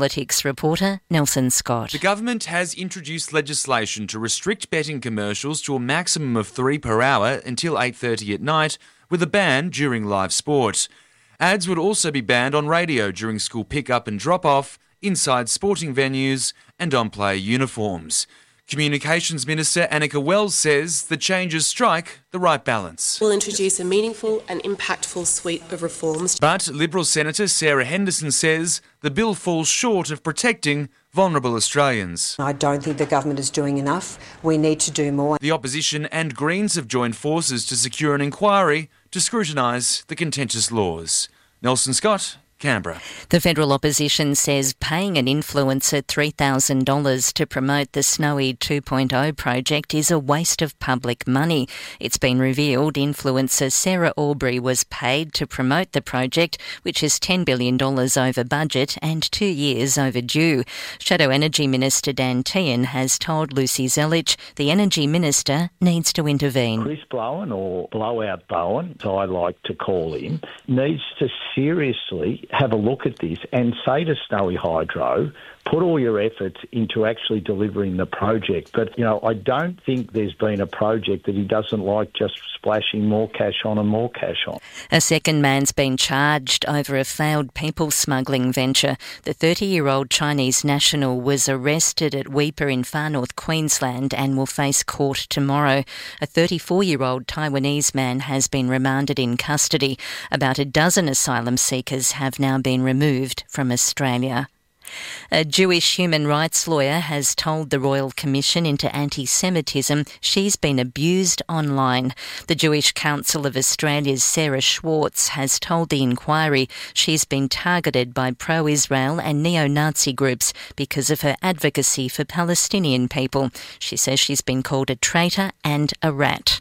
Politics reporter Nelson Scott. The government has introduced legislation to restrict betting commercials to a maximum of 3 per hour until 8:30 at night, with a ban during live sport. Ads would also be banned on radio during school pick-up and drop-off, inside sporting venues and on player uniforms. Communications Minister Annika Wells says the changes strike the right balance. We'll introduce a meaningful and impactful suite of reforms. But Liberal Senator Sarah Henderson says the bill falls short of protecting vulnerable Australians. I don't think the government is doing enough. We need to do more. The opposition and Greens have joined forces to secure an inquiry to scrutinise the contentious laws. Nelson Scott, Canberra. The federal opposition says paying an influencer $3,000 to promote the Snowy 2.0 project is a waste of public money. It's been revealed influencer Sarah Aubrey was paid to promote the project, which is $10 billion over budget and 2 years overdue. Shadow Energy Minister Dan Tehan has told Lucy Zelich the Energy Minister needs to intervene. Chris Blowen, or Blowout Bowen, as I like to call him, needs to seriously have a look at this and say to Snowy Hydro, put all your efforts into actually delivering the project. But, I don't think there's been a project that he doesn't like just splashing more cash on and more cash on. A second man's been charged over a failed people smuggling venture. The 30-year-old Chinese national was arrested at Weipa in far north Queensland and will face court tomorrow. A 34-year-old Taiwanese man has been remanded in custody. About a dozen asylum seekers have now been removed from Australia. A Jewish human rights lawyer has told the Royal Commission into Anti-Semitism she's been abused online. The Jewish Council of Australia's Sarah Schwartz has told the inquiry she's been targeted by pro-Israel and neo-Nazi groups because of her advocacy for Palestinian people. She says she's been called a traitor and a rat.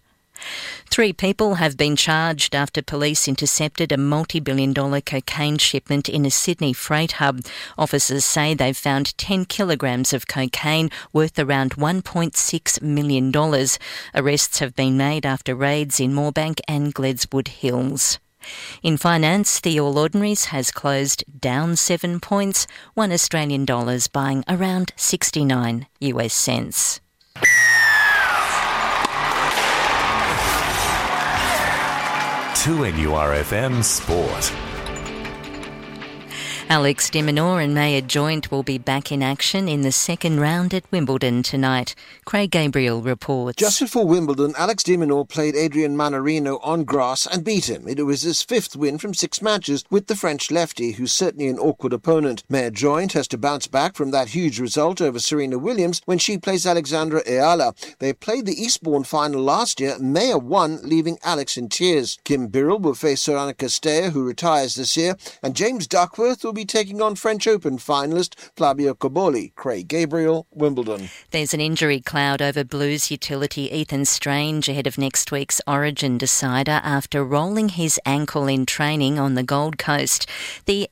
3 people have been charged after police intercepted a multi-billion-dollar cocaine shipment in a Sydney freight hub. Officers say they've found 10 kilograms of cocaine worth around $1.6 million. Arrests have been made after raids in Moorebank and Gledswood Hills. In finance, the All Ordinaries has closed down 7 points, $1 Australian buying around 69 US cents. To NURFM Sport. Alex de Minaur and Maya Joint will be back in action in the second round at Wimbledon tonight. Craig Gabriel reports. Just before Wimbledon, Alex de Minaur played Adrian Manarino on grass and beat him. It was his 5th win from 6 matches with the French lefty, who's certainly an awkward opponent. Maya Joint has to bounce back from that huge result over Serena Williams when she plays Alexandra Ayala. They played the Eastbourne final last year. Maya won, leaving Alex in tears. Kim Birrell will face Sorana Castella, who retires this year, and James Duckworth will be taking on French Open finalist Flavio Cobolli. Craig Gabriel, Wimbledon. There's an injury cloud over Blues utility Ethan Strange ahead of next week's Origin decider after rolling his ankle in training on the Gold Coast. The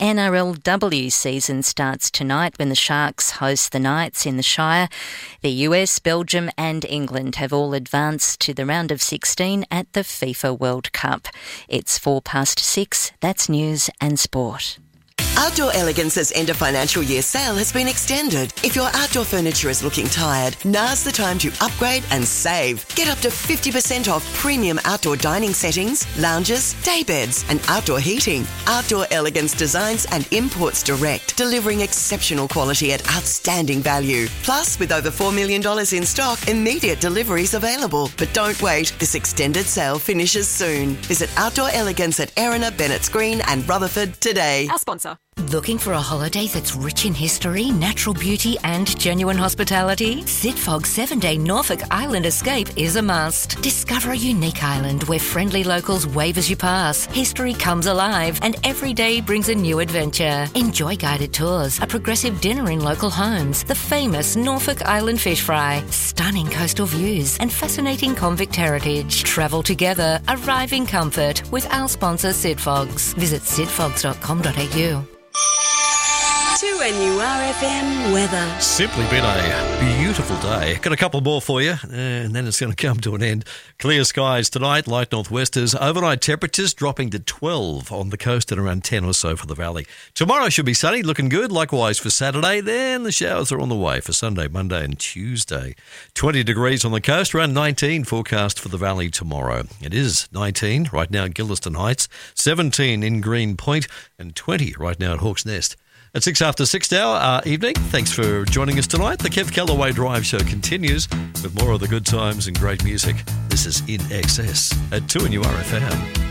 NRLW season starts tonight when the Sharks host the Knights in the Shire. The US, Belgium and England have all advanced to the round of 16 at the FIFA World Cup. It's 6:04. That's news and sport. Outdoor Elegance's end of financial year sale has been extended. If your outdoor furniture is looking tired, now's the time to upgrade and save. Get up to 50% off premium outdoor dining settings, lounges, day beds and outdoor heating. Outdoor Elegance designs and imports direct, delivering exceptional quality at outstanding value. Plus, with over $4 million in stock, immediate deliveries available. But don't wait, this extended sale finishes soon. Visit Outdoor Elegance at Erina, Bennett's Green and Rutherford today. Our sponsor. Looking for a holiday that's rich in history, natural beauty and genuine hospitality? Sidfog's 7-day Norfolk Island escape is a must. Discover a unique island where friendly locals wave as you pass. History comes alive and every day brings a new adventure. Enjoy guided tours, a progressive dinner in local homes, the famous Norfolk Island fish fry, stunning coastal views and fascinating convict heritage. Travel together, arrive in comfort with our sponsor Sidfogs. Visit sidfogs.com.au. 2NURFM weather. Simply been a beautiful day. Got a couple more for you, and then it's going to come to an end. Clear skies tonight, light northwesters. Overnight temperatures dropping to 12 on the coast and around 10 or so for the valley. Tomorrow should be sunny, looking good. Likewise for Saturday. Then the showers are on the way for Sunday, Monday and Tuesday. 20 degrees on the coast, around 19 forecast for the valley tomorrow. It is 19 right now at Gilderston Heights, 17 in Green Point, and 20 right now at Hawk's Nest. At 6 after 6 now, evening. Thanks for joining us tonight. The Kev Callaway Drive Show continues with more of the good times and great music. This is In Excess at 2NURFM.